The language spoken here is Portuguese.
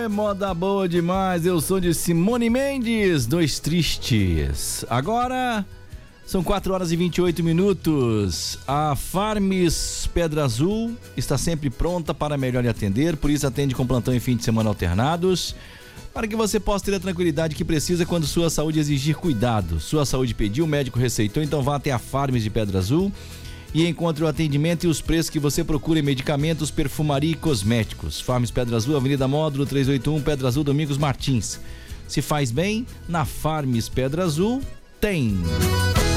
Moda boa demais, eu sou de Simone Mendes, Dois Tristes. Agora são 4 horas e 28 minutos. A Farms Pedra Azul está sempre pronta para melhor lhe atender, por isso atende com plantão em fim de semana alternados, para que você possa ter a tranquilidade que precisa quando sua saúde exigir cuidado. Sua saúde pediu, o médico receitou, então vá até a Farms de Pedra Azul e encontre o atendimento e os preços que você procura em medicamentos, perfumaria e cosméticos. Farms Pedra Azul, Avenida Módulo 381, Pedra Azul, Domingos Martins. Se faz bem, na Farms Pedra Azul tem.